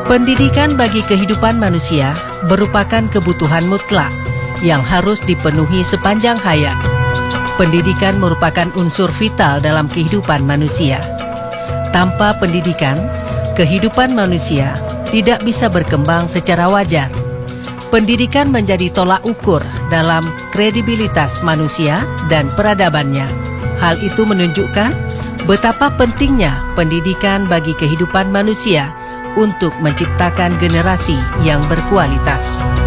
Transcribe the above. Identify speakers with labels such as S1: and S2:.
S1: Pendidikan bagi kehidupan manusia merupakan kebutuhan mutlak yang harus dipenuhi sepanjang hayat. Pendidikan merupakan unsur vital dalam kehidupan manusia. Tanpa pendidikan, kehidupan manusia tidak bisa berkembang secara wajar. Pendidikan menjadi tolak ukur dalam kredibilitas manusia dan peradabannya. Hal itu menunjukkan betapa pentingnya pendidikan bagi kehidupan manusia untuk menciptakan generasi yang berkualitas.